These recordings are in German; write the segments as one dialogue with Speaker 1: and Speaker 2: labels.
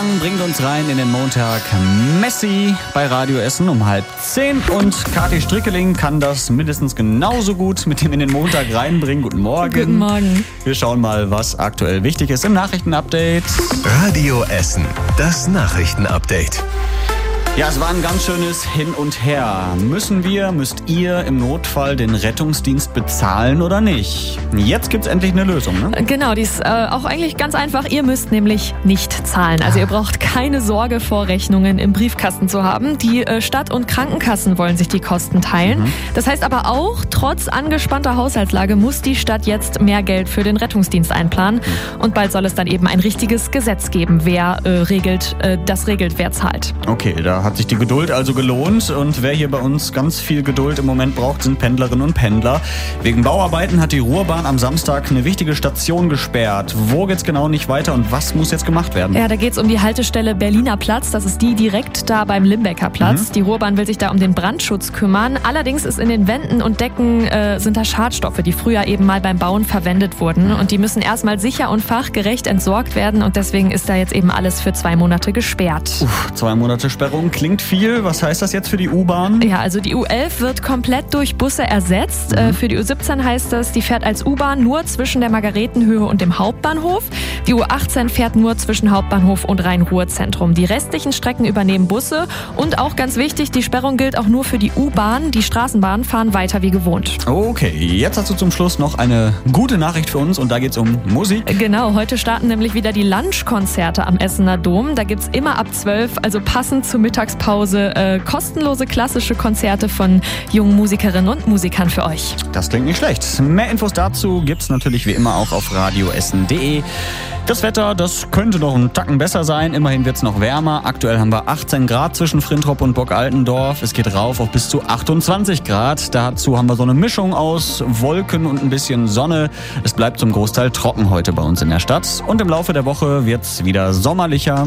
Speaker 1: Song bringt uns rein in den Montag. Messi bei Radio Essen um 9:30. Und Kathi Strickeling kann das mindestens genauso gut mit dem in den Montag reinbringen. Guten Morgen.
Speaker 2: Guten Morgen.
Speaker 1: Wir schauen mal, was aktuell wichtig ist im Nachrichtenupdate.
Speaker 3: Radio Essen, das Nachrichtenupdate.
Speaker 1: Ja, es war ein ganz schönes Hin und Her. Müsst ihr im Notfall den Rettungsdienst bezahlen oder nicht? Jetzt gibt's endlich eine Lösung, ne?
Speaker 2: Genau, die ist auch eigentlich ganz einfach. Ihr müsst nämlich nicht zahlen. Also ihr braucht keine Sorge, Vorrechnungen im Briefkasten zu haben. Die Stadt- und Krankenkassen wollen sich die Kosten teilen. Das heißt aber auch, trotz angespannter Haushaltslage muss die Stadt jetzt mehr Geld für den Rettungsdienst einplanen. Und bald soll es dann eben ein richtiges Gesetz geben, wer regelt, wer zahlt.
Speaker 1: Okay, da hat sich die Geduld also gelohnt. Und wer hier bei uns ganz viel Geduld im Moment braucht, sind Pendlerinnen und Pendler. Wegen Bauarbeiten hat die Ruhrbahn am Samstag eine wichtige Station gesperrt. Wo geht's genau nicht weiter und was muss jetzt gemacht werden?
Speaker 2: Ja, da geht's um die Haltestelle Berliner Platz. Das ist die direkt da beim Limbecker Platz. Die Ruhrbahn will sich da um den Brandschutz kümmern. Allerdings ist in den Wänden und Decken sind da Schadstoffe, die früher eben mal beim Bauen verwendet wurden. Und die müssen erstmal sicher und fachgerecht entsorgt werden. Und deswegen ist da jetzt eben alles für 2 Monate gesperrt.
Speaker 1: 2 Monate Sperrung klingt viel. Was heißt das jetzt für die U-Bahn?
Speaker 2: Ja, also die U11 wird komplett durch Busse ersetzt. Für die U17 heißt das, die fährt als U-Bahn nur zwischen der Margaretenhöhe und dem Hauptbahnhof. Die U18 fährt nur zwischen Hauptbahnhof und Rhein-Ruhr-Zentrum. Die restlichen Strecken übernehmen Busse. Und auch ganz wichtig, die Sperrung gilt auch nur für die U-Bahn. Die Straßenbahnen fahren weiter wie gewohnt.
Speaker 1: Okay, jetzt hast du zum Schluss noch eine gute Nachricht für uns und da geht's um Musik.
Speaker 2: Genau, heute starten nämlich wieder die Lunchkonzerte am Essener Dom. Da gibt's immer ab 12, also passend zur Mittagspause, kostenlose klassische Konzerte von jungen Musikerinnen und Musikern für euch.
Speaker 1: Das klingt nicht schlecht. Mehr Infos dazu gibt's natürlich wie immer auch auf radioessen.de. Das Wetter, das könnte noch einen Tacken besser sein. Immerhin wird's noch wärmer. Aktuell haben wir 18 Grad zwischen Frintrop und Burg-Altendorf. Es geht rauf auf bis zu 28 Grad. Dazu haben wir so eine Mischung aus Wolken und ein bisschen Sonne. Es bleibt zum Großteil trocken heute bei uns in der Stadt. Und im Laufe der Woche wird's wieder sommerlicher.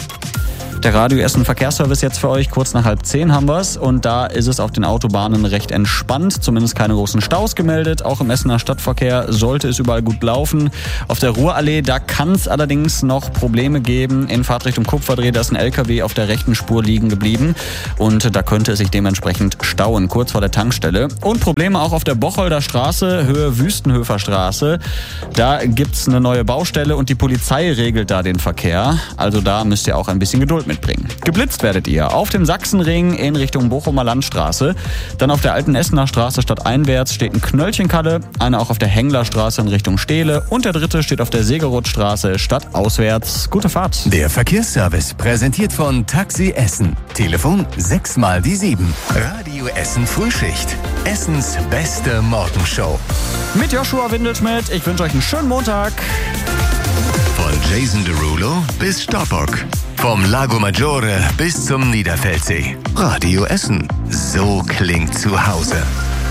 Speaker 1: Der Radio Essen Verkehrsservice jetzt für euch. Kurz nach 9:30 haben wir's. Und da ist es auf den Autobahnen recht entspannt. Zumindest keine großen Staus gemeldet. Auch im Essener Stadtverkehr sollte es überall gut laufen. Auf der Ruhrallee, da kann es allerdings noch Probleme geben. In Fahrtrichtung Kupferdreh, da ist ein LKW auf der rechten Spur liegen geblieben. Und da könnte es sich dementsprechend stauen, kurz vor der Tankstelle. Und Probleme auch auf der Bocholder Straße, Höhe Wüstenhöfer Straße. Da gibt's eine neue Baustelle und die Polizei regelt da den Verkehr. Also da müsst ihr auch ein bisschen Geduld mitbringen. Geblitzt werdet ihr auf dem Sachsenring in Richtung Bochumer Landstraße. Dann auf der alten Essener Straße stadteinwärts steht ein Knöllchenkalle, einer auch auf der Henglerstraße in Richtung Stehle und der dritte steht auf der Segerothstraße stadtauswärts. Gute Fahrt.
Speaker 3: Der Verkehrsservice präsentiert von Taxi Essen. Telefon 6x7. Radio Essen Frühschicht. Essens beste Morgenshow.
Speaker 1: Mit Joshua Windelschmidt. Ich wünsche euch einen schönen Montag.
Speaker 3: Von Jason Derulo bis Stoppock. Vom Lago Maggiore bis zum Niederfeldsee. Radio Essen. So klingt zu Hause.